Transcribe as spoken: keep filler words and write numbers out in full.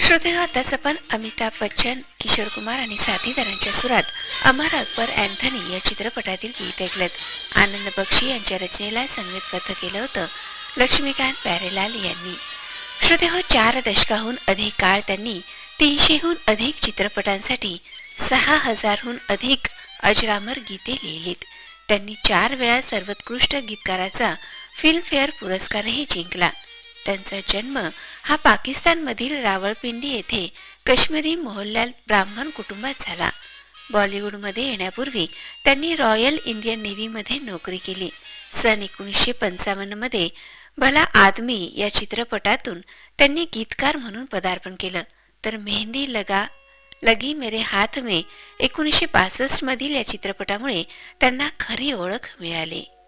श्रोते हो, आताच आपण अमिताभ बच्चन, किशोर कुमार आणि साथीदारांच्या सुरात अमर अकबर अँथनी या चित्रपटातील गीत ऐकलत. आनंद बक्षी यांच्या रचनेला संगीतबद्ध केलं होतं लक्ष्मीकांत प्यारेलाल यांनी. श्रोते हो, चार दशकाहून अधिक काळ त्यांनी तीनशेहून अधिक चित्रपटांसाठी सहा हजारहून अधिक अजरामर गीते लिहिलीत. त्यांनी चार वेळा सर्वोत्कृष्ट गीतकाराचा फिल्मफेअर पुरस्कारही जिंकला. त्यांचा जन्म हा पाकिस्तानमधील रावळपिंडी येथे काश्मीरी मोहल्ल्यात ब्राह्मण कुटुंबात झाला. बॉलिवूडमध्ये येण्यापूर्वी त्यांनी रॉयल इंडियन नेव्हीमध्ये नोकरी केली. सन एकोणीसशे पंचावन्न मध्ये भला आदमी या चित्रपटातून त्यांनी गीतकार म्हणून पदार्पण केलं. तर मेहंदी लगा लगी मेरे हाथ में एकोणीसशे पासष्ट मधील या चित्रपटामुळे त्यांना खरी ओळख मिळाली.